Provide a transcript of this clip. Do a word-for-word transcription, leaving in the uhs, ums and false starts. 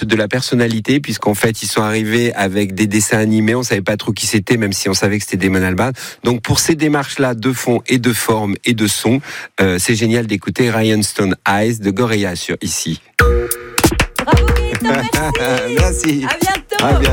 culte de la personnalité, puisqu'en fait, ils sont arrivés avec des dessins animés. On savait pas trop qui c'était, même si on savait que c'était Damon Albarn. Donc, pour ces démarches-là de fond et de forme et de son, euh, c'est génial d'écouter Ryan Stone Eyes de Gorillaz sur ici. Bravo Gaëtan, merci. Merci. À bientôt. À bientôt.